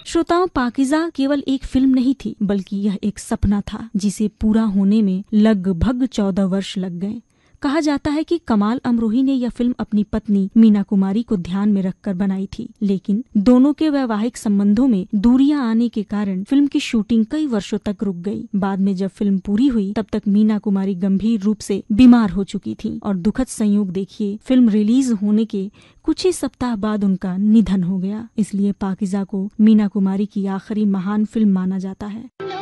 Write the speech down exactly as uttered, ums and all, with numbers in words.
श्रोताओं, पाकीज़ा केवल एक फिल्म नहीं थी, बल्कि यह एक सपना था जिसे पूरा होने में लगभग चौदह वर्ष लग गए। कहा जाता है कि कमाल अमरोही ने यह फिल्म अपनी पत्नी मीना कुमारी को ध्यान में रखकर बनाई थी, लेकिन दोनों के वैवाहिक संबंधों में दूरियां आने के कारण फिल्म की शूटिंग कई वर्षों तक रुक गई। बाद में जब फिल्म पूरी हुई तब तक मीना कुमारी गंभीर रूप से बीमार हो चुकी थी और दुखद संयोग देखिए, फिल्म रिलीज होने के कुछ ही सप्ताह बाद उनका निधन हो गया। इसलिए पाकीज़ा को मीना कुमारी की आखिरी महान फिल्म माना जाता है।